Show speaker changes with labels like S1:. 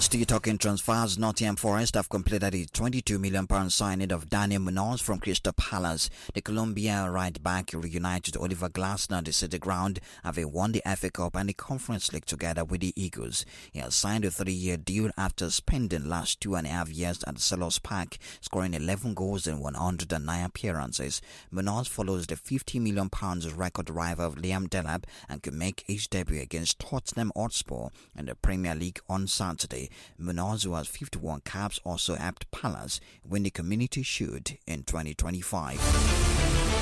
S1: Still talking transfers, Nottingham Forest have completed a £22 million signing of Daniel Munoz from Crystal Palace. The Colombian right back reunited Oliver Glasner, the City Ground, having won the FA Cup and the Conference League together with the Eagles. He has signed a 3-year deal after spending last 2.5 years at Selhurst Park, scoring 11 goals in 109 appearances. Munoz follows the £50 million record rival of Liam Delap and could make his debut against Tottenham Hotspur in the Premier League on Saturday. Munoz, who has 51 caps, also helped Palace win the Community Shield in 2025.